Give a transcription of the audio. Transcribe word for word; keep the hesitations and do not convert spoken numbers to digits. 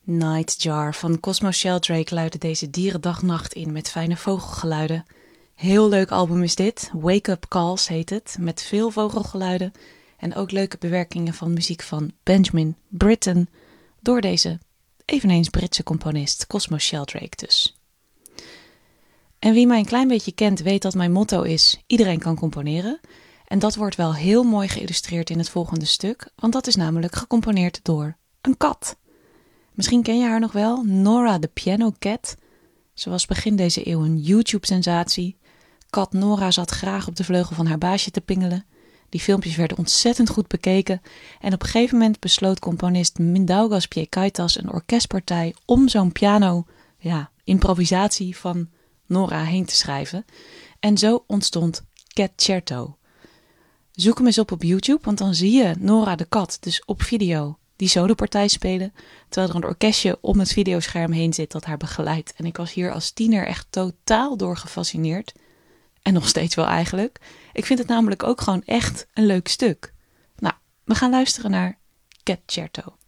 Nightjar van Cosmo Sheldrake luidde deze dierendag-nacht in met fijne vogelgeluiden. Heel leuk album is dit, Wake Up Calls heet het, met veel vogelgeluiden en ook leuke bewerkingen van muziek van Benjamin Britten door deze eveneens Britse componist Cosmo Sheldrake dus. En wie mij een klein beetje kent weet dat mijn motto is, iedereen kan componeren. En dat wordt wel heel mooi geïllustreerd in het volgende stuk, want dat is namelijk gecomponeerd door een kat. Misschien ken je haar nog wel, Nora the Piano Cat. Ze was begin deze eeuw een YouTube-sensatie. Kat Nora zat graag op de vleugel van haar baasje te pingelen. Die filmpjes werden ontzettend goed bekeken. En op een gegeven moment besloot componist Mindaugas Piekaitas een orkestpartij om zo'n piano, ja, improvisatie van Nora heen te schrijven. En zo ontstond Catcerto. Zoek hem eens op op YouTube, want dan zie je Nora de kat dus op video die solopartij spelen, terwijl er een orkestje om het videoscherm heen zit dat haar begeleidt. En ik was hier als tiener echt totaal door gefascineerd. En nog steeds wel eigenlijk. Ik vind het namelijk ook gewoon echt een leuk stuk. Nou, we gaan luisteren naar Catcerto.